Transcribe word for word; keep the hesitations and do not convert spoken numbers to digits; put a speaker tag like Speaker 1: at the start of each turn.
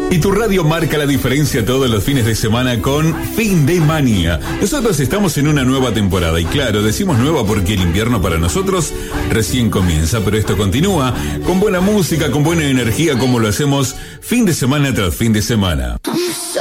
Speaker 1: Y tu radio marca la diferencia todos los fines de semana con Fin de Manía. Nosotros estamos en una nueva temporada y claro, decimos nueva porque el invierno para nosotros recién comienza, pero esto continúa con buena música, con buena energía como lo hacemos fin de semana tras fin de semana.